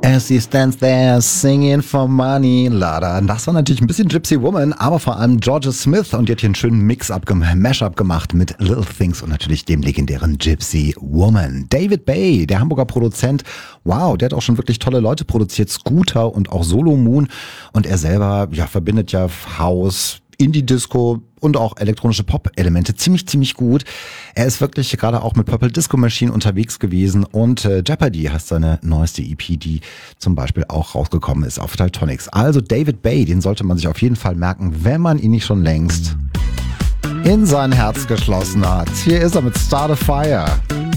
As he stands there singing for money. Lada. Das war natürlich ein bisschen Gypsy Woman, aber vor allem Georgia Smith. Und die hat hier einen schönen Mashup gemacht mit Little Things und natürlich dem legendären Gypsy Woman. David Bay, der Hamburger Produzent. Wow, der hat auch schon wirklich tolle Leute produziert. Scooter und auch Solo Moon. Und er selber verbindet ja House, Indie-Disco und auch elektronische Pop-Elemente ziemlich gut. Er ist wirklich gerade auch mit Purple Disco Machine unterwegs gewesen und Jeopardy heißt seine neueste EP, die zum Beispiel auch rausgekommen ist auf Daltonics. Also David Bay, den sollte man sich auf jeden Fall merken, wenn man ihn nicht schon längst in sein Herz geschlossen hat. Hier ist er mit Start a Fire.